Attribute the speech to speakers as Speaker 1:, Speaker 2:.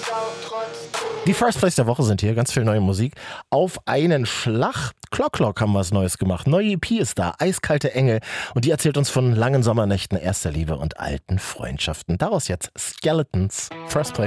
Speaker 1: Die First Place der Woche sind hier, ganz viel neue Musik. Auf einen Schlag. Clock haben was Neues gemacht. Neue EP ist da, Eiskalte Engel. Und die erzählt uns von langen Sommernächten, erster Liebe und alten Freundschaften. Daraus jetzt Skeletons. First Place.